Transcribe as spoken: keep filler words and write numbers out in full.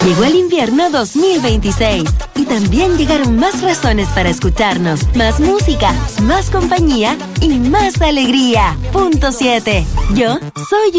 Llegó el invierno dos mil veintiséis y también llegaron más razones para escucharnos, más música, más compañía y más alegría. Punto siete. Yo soy